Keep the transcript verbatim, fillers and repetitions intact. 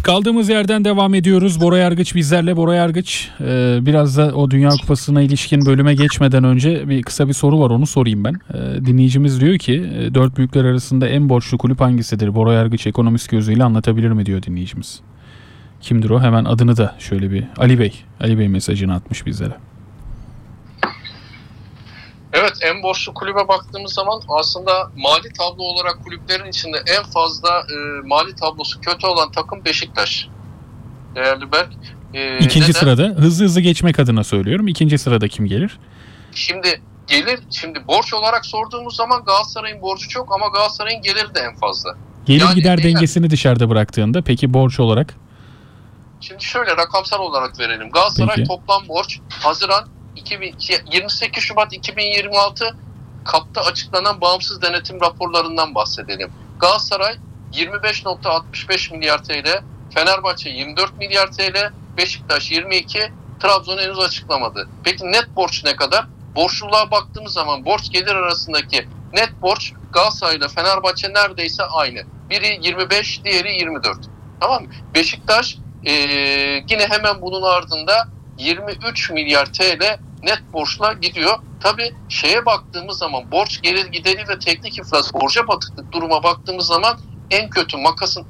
Kaldığımız yerden devam ediyoruz. Bora Yargıç bizlerle. Bora Yargıç, e, biraz da o Dünya Kupası'na ilişkin bölüme geçmeden önce bir kısa bir soru var, onu sorayım ben. E, dinleyicimiz diyor ki e, dört büyükler arasında en borçlu kulüp hangisidir? Bora Yargıç ekonomist gözüyle anlatabilir mi diyor dinleyicimiz. Kimdir o? Hemen adını da şöyle bir Ali Bey. Ali Bey mesajını atmış bizlere. Evet, en borçlu kulübe baktığımız zaman aslında mali tablo olarak kulüplerin içinde en fazla e, mali tablosu kötü olan takım Beşiktaş. Değerli Berk. E, İkinci neden? sırada, hızlı hızlı geçmek adına söylüyorum. İkinci sırada kim gelir? Şimdi gelir, şimdi borç olarak sorduğumuz zaman Galatasaray'ın borcu çok ama Galatasaray'ın geliri de en fazla. Gelir Yani gider eğer- dengesini dışarıda bıraktığında peki borç olarak? Şimdi şöyle rakamsal olarak verelim. Galatasaray Peki. toplam borç Haziran iki bin, yirmi sekiz Şubat iki bin yirmi altı Kap'ta açıklanan bağımsız denetim raporlarından bahsedelim. Galatasaray yirmi beş nokta altmış beş milyar T L, Fenerbahçe yirmi dört milyar T L, Beşiktaş yirmi iki, Trabzon henüz açıklamadı. Peki net borç ne kadar? Borçluluğa baktığımız zaman borç gelir arasındaki net borç Galatasaray ile Fenerbahçe neredeyse aynı. Biri yirmi beş, diğeri yirmi dört. Tamam mı? Beşiktaş Ee, yine hemen bunun ardında yirmi üç milyar T L net borçla gidiyor. Tabii şeye baktığımız zaman borç gelir gideri ve teknik iflas borca batıklık duruma baktığımız zaman en kötü makasın